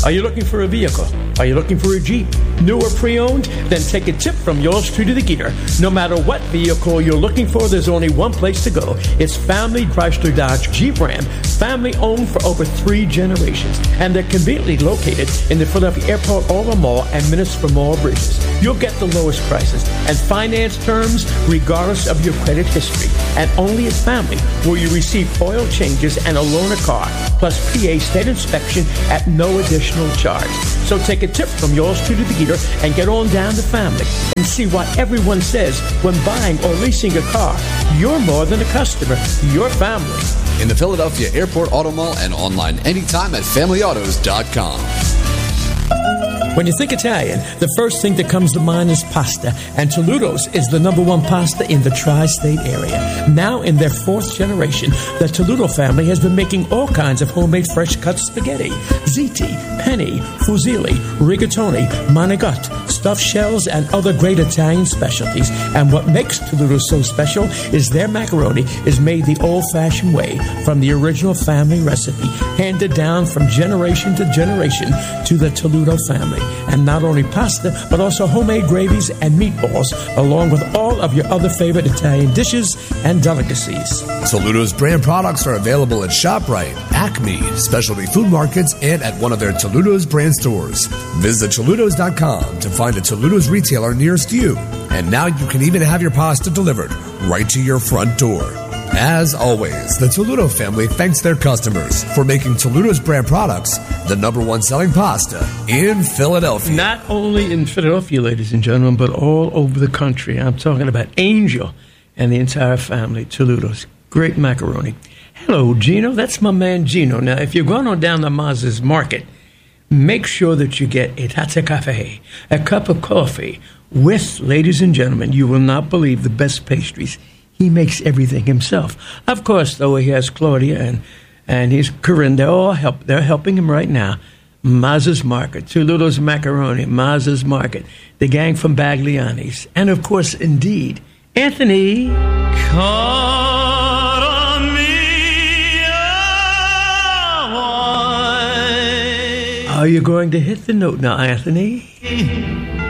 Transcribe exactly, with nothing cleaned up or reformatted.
Are you looking for a vehicle? Are you looking for a Jeep? New or pre-owned? Then take a tip from yours truly, the Geeter. No matter what vehicle you're looking for, there's only one place to go. It's Family Chrysler Dodge Jeep Ram. Family owned for over three generations. And they're conveniently located in the Philadelphia Airport Auto Mall and Minutes from Mall Bridges. You'll get the lowest prices and finance terms regardless of your credit history. And only at Family will you receive oil changes and a loaner car, plus P A state inspection at no additional charge. So take a tip from yours truly, the Geeter, and get on down to Family and see what everyone says when buying or leasing a car. You're more than a customer. You're family. In the Philadelphia Airport Auto Mall and online anytime at family autos dot com. When you think Italian, the first thing that comes to mind is pasta, and Toludo's is the number one pasta in the tri-state area. Now in their fourth generation, the Toludo family has been making all kinds of homemade fresh-cut spaghetti, ziti, penne, fusilli, rigatoni, manigot, stuffed shells, and other great Italian specialties. And what makes Toludo so special is their macaroni is made the old-fashioned way from the original family recipe, handed down from generation to generation to the Toludo family. And not only pasta, but also homemade gravies and meatballs, along with all of your other favorite Italian dishes and delicacies. Toludo's brand products are available at ShopRite, Acme, specialty food markets, and at one of their Toludo's brand stores. Visit Toludos dot com to find a Toludo's retailer nearest you. And now you can even have your pasta delivered right to your front door. As always, the Toludo family thanks their customers for making Toludo's brand products the number one selling pasta in Philadelphia. Not only in Philadelphia, ladies and gentlemen, but all over the country. I'm talking about Angel and the entire family, Toludo's. Great macaroni. Hello, Gino. That's my man, Gino. Now, if you're going on down to Maz's Market, make sure that you get a taza cafe, a cup of coffee with, ladies and gentlemen, you will not believe the best pastries. He makes everything himself. Of course, though, he has Claudia and and he's Corinne. They're all help. They're helping him right now. Maz's Market, Toludo's Macaroni, Maz's Market, the gang from Bagliani's, and of course, indeed, Anthony. Are you going to hit the note now, Anthony?